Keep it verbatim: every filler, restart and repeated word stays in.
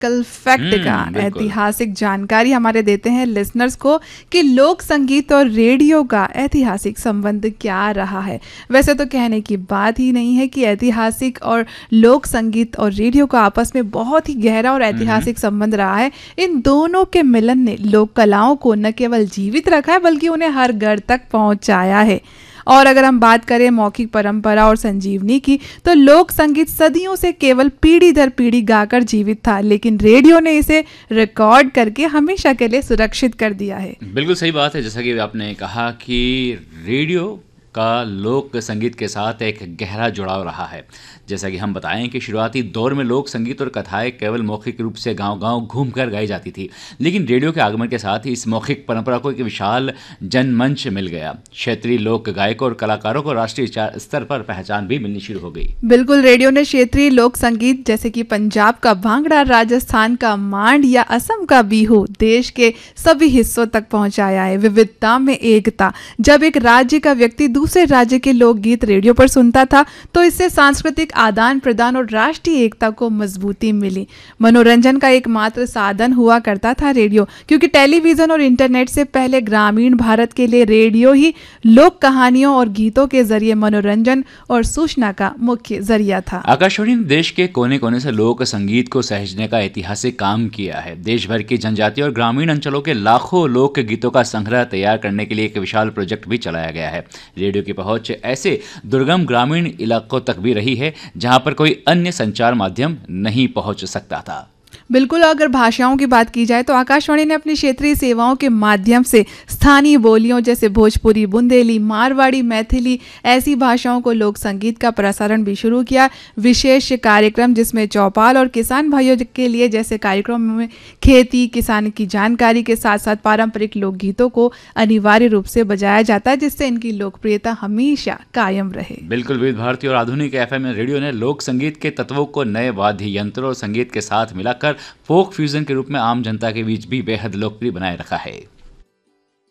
Historical fact का, ऐतिहासिक जानकारी हमारे देते हैं लिसनर्स को कि लोक संगीत और रेडियो का ऐतिहासिक संबंध क्या रहा है। वैसे तो कहने की बात ही नहीं है कि ऐतिहासिक और लोक संगीत और रेडियो का आपस में बहुत ही गहरा और ऐतिहासिक संबंध रहा है। इन दोनों के मिलन ने लोक कलाओं को न केवल जीवित रखा है बल्कि उन्हें हर घर तक पहुंचाया है। और अगर हम बात करें मौखिक परंपरा और संजीवनी की, तो लोक संगीत सदियों से केवल पीढ़ी दर पीढ़ी गाकर जीवित था, लेकिन रेडियो ने इसे रिकॉर्ड करके हमेशा के लिए सुरक्षित कर दिया है। बिल्कुल सही बात है। जैसा कि आपने कहा कि रेडियो का लोक संगीत के साथ एक गहरा जुड़ाव रहा है। जैसा कि हम बताएं कि शुरुआती दौर में लोक संगीत और कथाएं केवल मौखिक रूप से गांव-गांव घूमकर गाई जाती थी, लेकिन रेडियो के आगमन के साथ ही इस मौखिक परंपरा को एक विशाल जनमंच मिल गया। क्षेत्रीय लोक गायकों और कलाकारों को राष्ट्रीय स्तर पर पहचान भी मिलनी शुरू हो गई। बिल्कुल, रेडियो ने क्षेत्रीय लोक संगीत जैसे कि पंजाब का भांगड़ा, राजस्थान का मांड या असम का बिहू देश के सभी हिस्सों तक पहुंचाया है। विविधता में एकता। जब एक राज्य का व्यक्ति दूसरे राज्य के लोकगीत रेडियो पर सुनता था तो इससे सांस्कृतिक आदान प्रदान और राष्ट्रीय एकता को मजबूती मिली। मनोरंजन का एकमात्र साधन हुआ करता था रेडियो, क्योंकि टेलीविजन और इंटरनेट से पहले ग्रामीण भारत के लिए रेडियो ही लोक कहानियों और गीतों के जरिए मनोरंजन और सूचना का मुख्य जरिया था। आकाशवाणी ने देश के कोने कोने से लोक संगीत को सहेजने का ऐतिहासिक काम किया है। देश भर की जनजातीय और ग्रामीण अंचलों के लाखों लोक गीतों का संग्रह तैयार करने के लिए एक विशाल प्रोजेक्ट भी चलाया गया है। रेडियो की पहुंच ऐसे दुर्गम ग्रामीण इलाकों तक भी रही है जहां पर कोई अन्य संचार माध्यम नहीं पहुंच सकता था। बिल्कुल, अगर भाषाओं की बात की जाए तो आकाशवाणी ने अपनी क्षेत्रीय सेवाओं के माध्यम से स्थानीय बोलियों जैसे भोजपुरी, बुंदेली, मारवाड़ी, मैथिली ऐसी भाषाओं को लोक संगीत का प्रसारण भी शुरू किया। विशेष कार्यक्रम जिसमें चौपाल और किसान भाइयों के लिए जैसे कार्यक्रमों में खेती किसान की जानकारी के साथ साथ पारंपरिक लोकगीतों को अनिवार्य रूप से बजाया जाता है, जिससे इनकी लोकप्रियता हमेशा कायम रहे। बिल्कुल, विविध भारती और आधुनिक एफएम रेडियो ने लोक संगीत के तत्वों को नए वाद्य यंत्रों और संगीत के साथ मिलाकर फोक फ्यूजन के रूप में आम जनता के बीच भी बेहद लोकप्रिय बनाए रखा है।